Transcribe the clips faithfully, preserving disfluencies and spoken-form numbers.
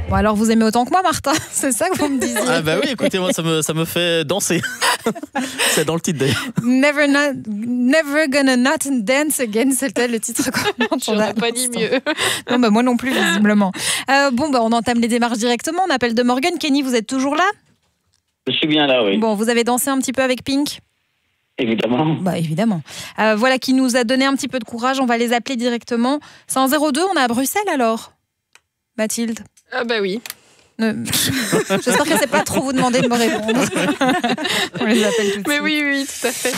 Bon, alors vous aimez autant que moi, Martin? C'est ça que vous me disiez? Ah bah oui, écoutez, moi ça me, ça me fait danser. C'est dans le titre d'ailleurs. Never, not, never gonna not dance again, c'était le titre. J'aurais pas dit mieux. Non, bah moi non plus, visiblement. Euh, bon, bah on entame les démarches directement. On appelle de Morgan. Kenny, vous êtes toujours là? Je suis bien là, oui. Bon, vous avez dansé un petit peu avec Pink? Évidemment. Bah évidemment. Euh, voilà qui nous a donné un petit peu de courage. On va les appeler directement. C'est en zéro deux, on est à Bruxelles alors, Mathilde? Ah bah oui. Ne... J'espère que c'est pas trop vous demander de me répondre. On les appelle tout de Mais suite. oui, oui, tout à fait.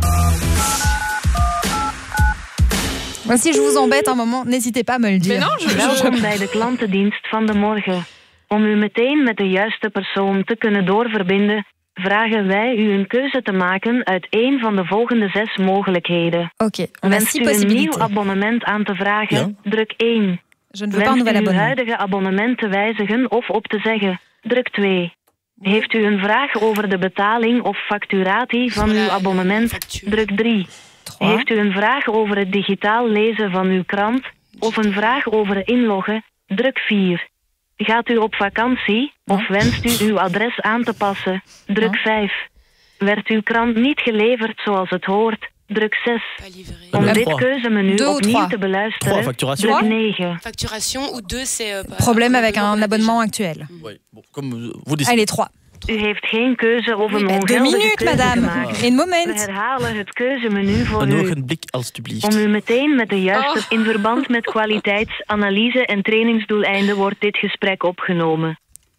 Moi, si je vous embête un moment, n'hésitez pas à me le dire. Mais non, je... Welkom bij de klantendienst van de morgen. Om u meteen met de juiste persoon te kunnen doorverbinden, vragen wij u een keuze te maken uit één van de volgende zes mogelijkheden. Oké, on a Wenst six u een nieuw possibilités. abonnement aan te vragen, Ja. druk één. Je ne veux pas un Wenst nouvel u uw abonnement. huidige abonnement te wijzigen of op te zeggen, druk twee. Heeft u een vraag over de betaling of facturatie van uw abonnement, druk drie. Trois. Heeft u een vraag over het digitaal lezen van uw krant of een vraag over het inloggen, druk vier. Gaat u op vakantie of wenst u uw adres aan te passen, druk vijf. Werd uw krant niet geleverd zoals het hoort, druk zes. Om Euh, dit trois. keuzemenu Deux ou opnieuw trois? te beluisteren, Trois, facturation. druk negen. Facturation ou deux, c'est... euh, Problème avec abonnement un qu'on a abonnement déjà. actuel. Oui, bon, comme vous décidez. Allez, trois. U heeft geen keuze of Oui, een bah, deux ongeldige minutes, keuze madame. gemaakt. Een We moment. herhalen het keuzemenu voor Een u. ogenblik, alstublieft. Om u meteen met de juiste in verband met kwaliteitsanalyse en trainingsdoeleinden wordt dit gesprek opgenomen.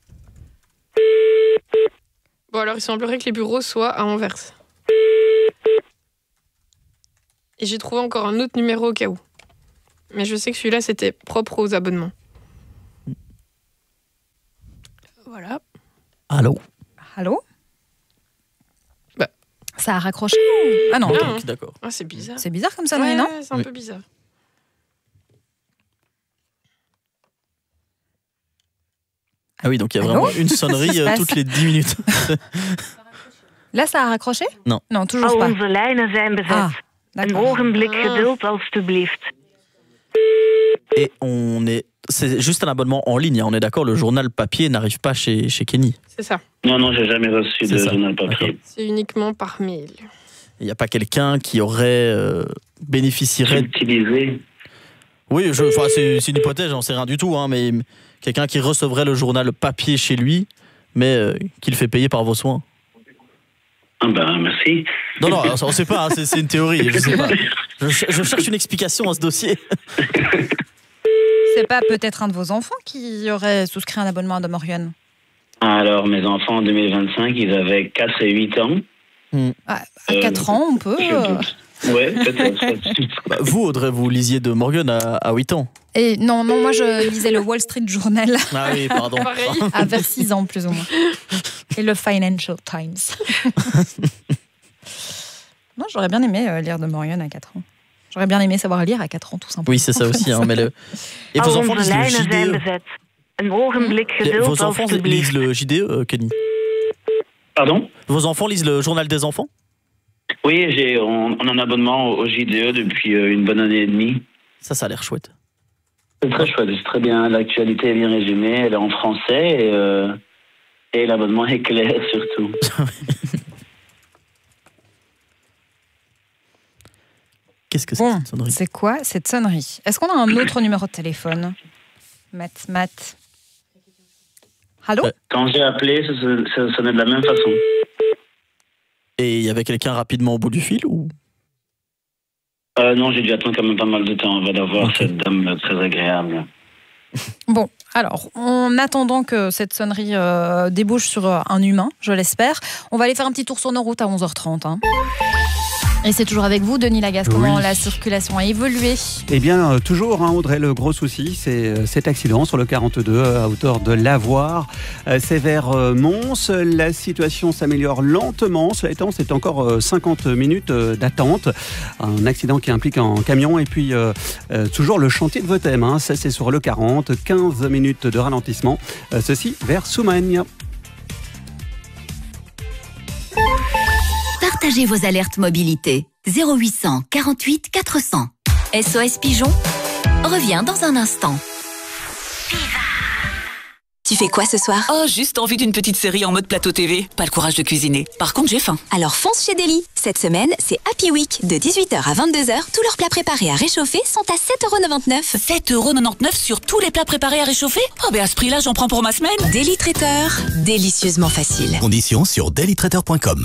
Bon, alors il semblerait que les bureaux soient à Anvers. Et j'ai trouvé encore un autre numéro au cas où. Mais je sais que celui-là, c'était propre aux abonnements. Voilà. Allô? Allô? Bah. Ça a raccroché ou... Ah non, Non. Donc, d'accord. Ah, c'est bizarre. c'est bizarre comme ça, Ouais, non? c'est un Oui. peu bizarre. Ah oui, donc il y a Allô? vraiment une sonnerie Qu'est-ce qui se euh, passe toutes les dix minutes. Là, ça a raccroché? Non. Non, toujours Al pas. onze lijnen zijn bezet. Ah, Een d'accord. ogenblik Ah. geduld, alstublieft. Et on est... C'est juste un abonnement en ligne, hein, on est d'accord, le journal papier n'arrive pas chez, chez Kenny. C'est ça. Non, non, j'ai jamais reçu C'est de ça. journal papier. D'accord. C'est uniquement par mail. Il n'y a pas quelqu'un qui aurait euh, bénéficierait... Utilisé. Oui, je, enfin, c'est, c'est une hypothèse, j'en sais rien du tout, hein, mais quelqu'un qui recevrait le journal papier chez lui, mais euh, qui le fait payer par vos soins. Ah ben, merci. Non, non, on ne sait pas, hein, c'est, c'est une théorie, je sais pas. Je, je cherche une explication à ce dossier. C'est pas peut-être un de vos enfants qui aurait souscrit un abonnement à De Morgan? Alors, mes enfants, en deux mille vingt-cinq, ils avaient quatre et huit ans. Ah, à Euh, quatre ans, on peut. Je euh, doute. Ouais, peut-être. Bah, vous, Audrey, vous lisiez de Morgan à, à huit ans. Et non, non, moi je lisais le Wall Street Journal Ah oui, pardon. Pareil. à vers six ans plus ou moins. Et le Financial Times. Non, j'aurais bien aimé euh, lire De Morgan à quatre ans. J'aurais bien aimé savoir lire à quatre ans, tout simplement. Oui, c'est ça aussi. Hein, mais le... Et vos Al enfants onze lisent le lijnen zijn J D E. bezet. Een ogenblik Et geduld, Vos enfants alstublieft. lisent le J D E, euh, Kenny. Pardon? Vos enfants lisent le journal des enfants? Oui, j'ai, on, on a un abonnement au J D E depuis euh, une bonne année et demie. Ça, ça a l'air chouette. C'est très chouette, c'est très bien. L'actualité est bien résumée, elle est en français et, euh, et l'abonnement est clair surtout. Qu'est-ce que c'est Bon, que cette sonnerie? c'est quoi cette sonnerie? Est-ce qu'on a un autre numéro de téléphone? Matt, Matt. Allô? Ouais. Quand j'ai appelé, ça, ça, ça sonnait de la même façon. Et il y avait quelqu'un rapidement au bout du fil ou... Euh, non, j'ai dû attendre quand même pas mal de temps avant d'avoir Ok. cette dame très agréable. Bon, alors, en attendant que cette sonnerie euh, débouche sur euh, un humain, je l'espère, on va aller faire un petit tour sur nos routes à onze heures trente. Hein. Et c'est toujours avec vous, Denis Lagasse, comment Oui. la circulation a évolué? Eh bien, euh, toujours, hein, Audrey, le gros souci, c'est euh, cet accident sur le quarante-deux euh, à hauteur de Lavoire. Euh, c'est vers euh, Mons. La situation s'améliore lentement. Cela étant, c'est encore euh, cinquante minutes euh, d'attente. Un accident qui implique un camion et puis euh, euh, toujours le chantier de Votem. Hein, ça, c'est sur le quarante. quinze minutes de ralentissement. Euh, ceci vers Soumagne. Partagez vos alertes mobilité. zéro huit cent quarante-huit quatre cents. S O S Pigeon revient dans un instant. Tu fais quoi ce soir? Oh, juste envie d'une petite série en mode plateau T V. Pas le courage de cuisiner. Par contre, j'ai faim. Alors fonce chez Deli. Cette semaine, c'est Happy Week. De dix-huit heures à vingt-deux heures, tous leurs plats préparés à réchauffer sont à sept euros quatre-vingt-dix-neuf. sept euros quatre-vingt-dix-neuf sur tous les plats préparés à réchauffer? Oh, ben à ce prix-là, j'en prends pour ma semaine. Deli Traiteur, délicieusement facile. Conditions sur deli traiteur point com.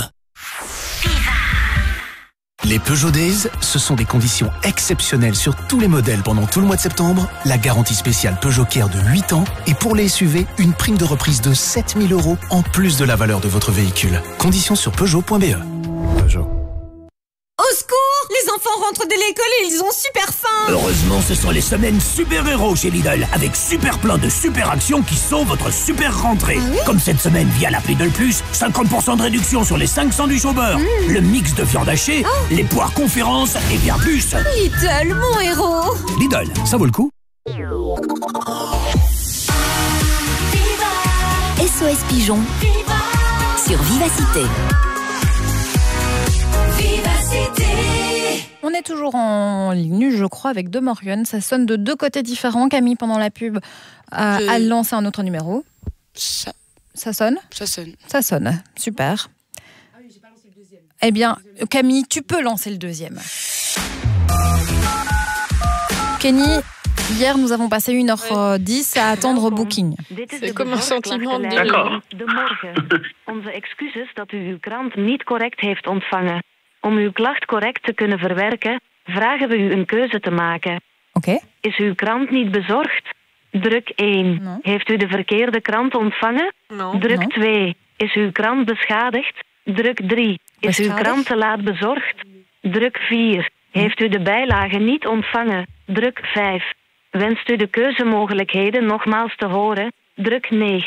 Les Peugeot Days, ce sont des conditions exceptionnelles sur tous les modèles pendant tout le mois de septembre. La garantie spéciale Peugeot Care de huit ans. Et pour les S U V, une prime de reprise de sept mille euros en plus de la valeur de votre véhicule. Conditions sur peugeot point b e. Peugeot. Au secours! Les enfants rentrent de l'école et ils ont super faim! Heureusement, ce sont les semaines super-héros chez Lidl, avec super plein de super actions qui sont votre super rentrée. Ah oui? Comme cette semaine, via l'appli Lidl Plus, cinquante pour cent de réduction sur les cinq sandwichs au beurre, mmh. le mix de viande hachée, oh. les poires conférences et bien plus. Lidl, mon héros! Lidl, ça vaut le coup. S O S Pigeon sur Vivacité. On est toujours en ligne, je crois, avec deux Morgan. Ça sonne de deux côtés différents. Camille, pendant la pub, a, Je... a lancé un autre numéro. Ça, ça sonne Ça sonne. Ça sonne, super. Ah oui, j'ai pas lancé le deuxième. Eh bien, Camille, tu peux lancer le deuxième. Kenny, hier, nous avons passé une heure dix à attendre Booking. C'est comme un sentiment de... D'accord. De morgen. Onze excuses dat u uw krant niet correct heeft ontvangen. Om uw klacht correct te kunnen verwerken, vragen we u een keuze te maken. Okay. Is uw krant niet bezorgd? Druk één. No. Heeft u de verkeerde krant ontvangen? No. Druk no. twee. Is uw krant beschadigd? Druk drie. Is uw krant te laat bezorgd? Druk vier. Heeft u de bijlage niet ontvangen? Druk vijf. Wenst u de keuzemogelijkheden nogmaals te horen? Druk negen.